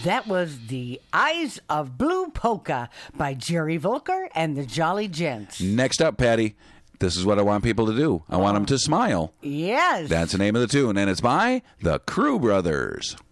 That was The Eyes of Blue Polka by Jerry Volker and the Jolly Gents. Next up, Patty, this is what I want people to do. I want them to smile. Yes. That's the name of the tune, and it's by the Crew Brothers.